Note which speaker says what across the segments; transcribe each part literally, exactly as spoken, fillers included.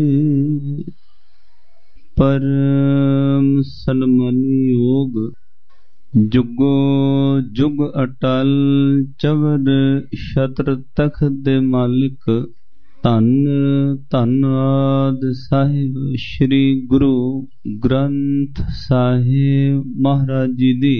Speaker 1: परम सन्मानी योग जुगो जुग अटल चवर छत्र तख्त दे मालिक धन धन आद साहिब श्री गुरु ग्रंथ साहिब महाराज जी दी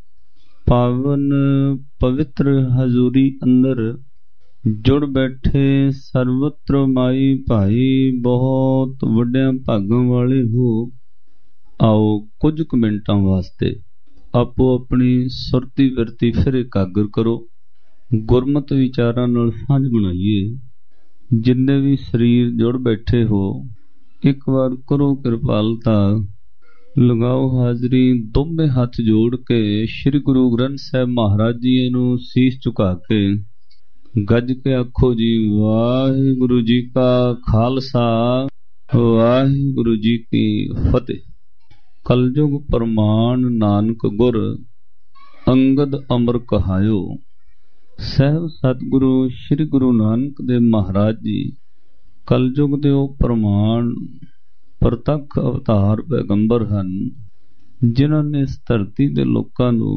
Speaker 1: पावन पवित्र हजूरी अंदर जुड़ बैठे सर्वत्र माई भाई बहुत वड्डिया भागां वाले हो। आओ कुछ क मिनटां वास्ते आपो अपनी सुरती विरती फिर एकागर करो, गुरमत विचारां नाल सांझ बनाइए। जिन्ने भी शरीर जुड़ बैठे हो एक बार करो कृपालता, लगाओ हाजरी, दोवें हाथ जोड़ के श्री गुरु ग्रंथ साहिब महाराज जी नूं सीस झुका के गज के आखो जी वाहिगुरु जी का खालसा वाहिगुरु जी की फतेह। कलयुग प्रमाण नानक गुर अंगद अमर कहायो। सहब सतगुरु श्री गुरु नानक देव महाराज जी कलयुग दे प्रमाण प्रतख अवतार पैगंबर हन, जिन्हां ने इस धरती दे लोकां नूं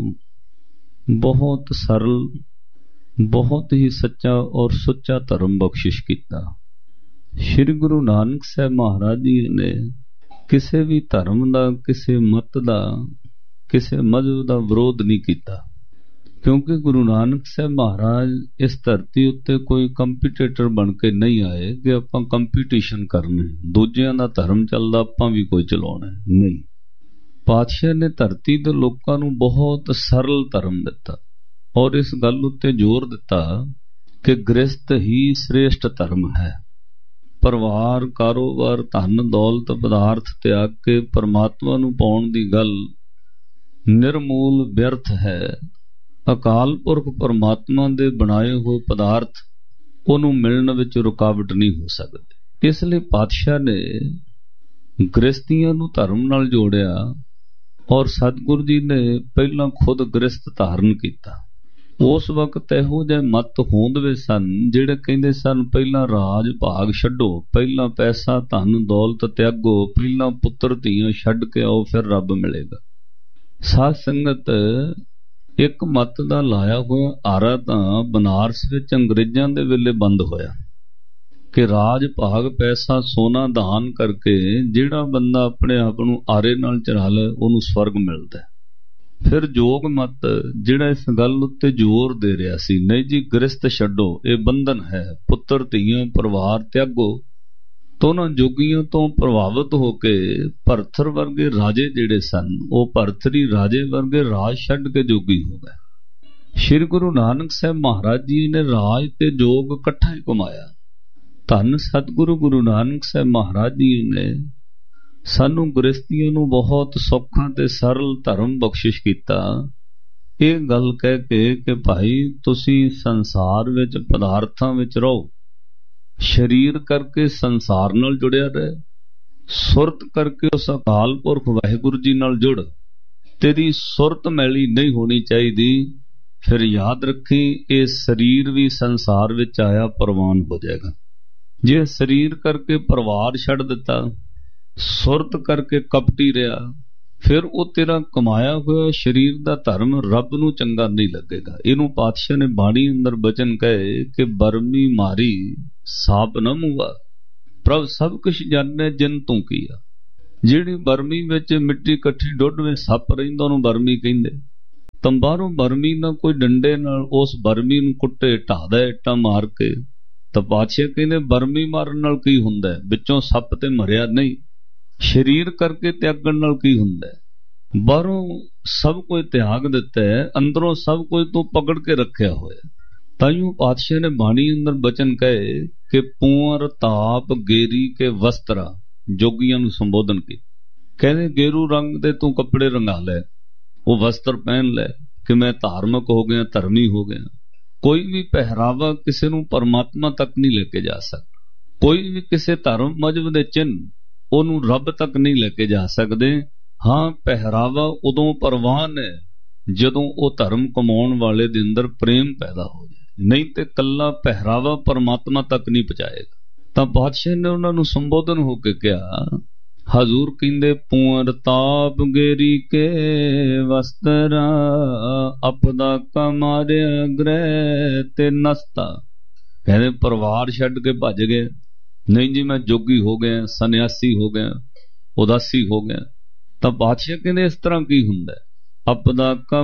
Speaker 1: बहुत सरल बहुत ही सच्चा और सुच्चा धर्म बख्शिश किया। श्री गुरु नानक साहब महाराज जी ने किसी भी धर्म का किसी मत का किसी मजहब का विरोध नहीं किया, क्योंकि गुरु नानक साहब महाराज इस धरती उत्ते कोई कंपीटेटर बन के नहीं आए कि आपां कंपीटिशन करना दूजियां दा धर्म चलदा आपां भी कोई चलाउणा नहीं। पातशाह ने धरती दे लोकां नूं बहुत सरल धर्म दिता और इस गल उत्ते जोर दिता कि गृहस्थ ही श्रेष्ठ धर्म है। परिवार कारोबार धन दौलत पदार्थ त्याग के परमात्मा नूं पाउण दी गल निर्मूल व्यर्थ है। अकाल पुरख परमात्मा दे बनाए हुए पदार्थ उहनूं मिलण विच रुकावट नहीं हो सकदी। इसलिए पातशाह ने गृहस्थियां नूं धर्म नाल जोड़िया और सतगुरु जी ने पहला खुद गृहस्थ धारण किया। उस वक्त इहो जिहे मत होंदे सन जिहड़े कहंदे सन पहला राज भाग छड्डो, पहला पैसा धन दौलत त्यागो, पहला पुत्र धीआं छड्ड के आओ फिर रब मिलेगा। साध संगत एक मत दा लाया होया आरा तां बनारस विच अंग्रेजां दे वेले बंद होया कि राज भाग पैसा सोना दान करके जिहड़ा बंदा अपने आप नूं आरे नाल चढ़ा ले उहनूं स्वर्ग मिलदा है। फिर जोग मत जिहड़ा इस गल उत्ते जोर दे रहा सी, नहीं जी गृहस्थ छड्डो ये बंधन है, पुत्र धीआं परिवार त्यागो, तो उन्हां जोगियां तो प्रभावित होके भरथर वर्गे राजे जिहड़े सन वो भरथरी राजे वर्गे राज छड्ड के जोगी हो गए। श्री गुरु नानक साहब महाराज जी ने राज ते जोग इकट्ठा ही कमाया। धन सतगुरु गुरु नानक साहब महाराज जी ने सानू गृहस्थियों नूं बहुत सौखा ते सरल धर्म बख्शिश किया। ये गल कह के कि भाई तुसी संसार विच पदार्थां विच रहो, शरीर करके संसार नाल जुड़िया रहे, सुरत करके उस अकाल पुरख वाहिगुरु जी नाल जुड़, तेरी सुरत मैली नहीं होनी चाहिए। फिर याद रखी ये शरीर भी संसार विच आया प्रवान हो जाएगा। जे शरीर करके परिवार छड़ दिता, सुरत करके कपटी रहा, फिर वो तेरा कमाया हुआ शरीर का धर्म रब नूं चंगा नहीं लगेगा। इनू पातशाह ने बाणी अंदर बचन कहे कि बरमी मारी साप न मुआ, प्रभ सब कुछ जाने जिन तू किया। जिहड़ी बरमी विच मिट्टी कट्ठी डुੱਡ में सप रहिंदा उहनूं बरमी कहिंदे। तंबारों बरमी ना कोई डंडे नाल उस बरमी नूं कुੱਟੇ ਢਾਹ दे इट्टां मार के, तो पातशाह कहंदे बरमी मारन नाल की हुंदा है, विचों सप ते मरिया नहीं। शरीर करके त्यागण नाल की हुंदा है, बाहरों सब कोई त्याग दिता है, अंदरों सब कोई तो पकड़ के रखिया होया। ताइयों पातशाह ने बाणी अंदर बचन कहे कि पुअर ताप गेरी के वस्त्रा जोगियां नूं संबोधन की। कहते गेरू रंग दे तू कपड़े रंगा ले, वो वस्त्र पहन ले कि मैं धार्मिक हो गया धर्मी हो गया। कोई भी पहरावा किसी नूं परमात्मा तक नहीं लेके जा सकता। कोई भी किसी धर्म मजहब दे चिन्ह ओनू रब तक नहीं लेके जा सकते। हाँ पहरावा उदों परवान है जदों वो धर्म कमाउण वाले दे अंदर प्रेम पैदा हो जाए, नहीं तो कल्ला पहरावा परमात्मा तक नहीं पहुंचाएगा। ਤਾਂ ਬਾਦਸ਼ਾਹ ਨੇ ਉਹਨਾਂ ਨੂੰ ਸੰਬੋਧਨ ਹੋ ਕੇ ਕਿਹਾ, ਹਜ਼ੂਰ ਕਹਿੰਦੇ ਪੂਰ ਤਾਪ ਗੇਰੀ ਕੇ ਵਸਤਰਾ ਆਪਦਾ ਕਮਾਰਿਆ ਗ੍ਰਹਿ ਤੇ ਨਸਤਾ। ਕਹਿੰਦੇ ਪਰਿਵਾਰ ਛੱਡ ਕੇ ਭੱਜ ਗਏ। ਨਹੀਂ ਜੀ ਮੈਂ ਜੋਗੀ ਹੋ ਗਿਆ, ਸੰਨਿਆਸੀ ਹੋ ਗਿਆ, ਉਦਾਸੀ ਹੋ ਗਿਆ। ਤਾਂ ਬਾਦਸ਼ਾਹ ਕਹਿੰਦੇ ਇਸ ਤਰ੍ਹਾਂ ਕੀ ਹੁੰਦਾ? ਆਪਦਾ